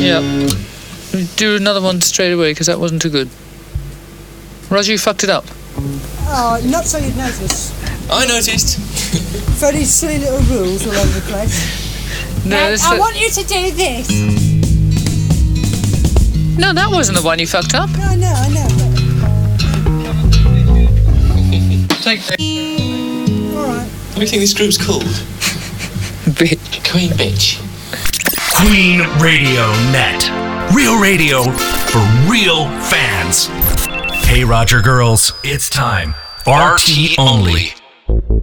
Yeah. Do another one straight away, because that wasn't too good. Roger, you fucked it up. Oh, not so you'd notice. I noticed. Very silly little rules all over the place. No, I want you to do this. No, that wasn't the one you fucked up. No, I know. Take that. All right. What do you think this group's called? Bitch. Queen Bitch. Queen Radio Net. Real radio for real fans. Hey, Roger girls, it's time. RT only.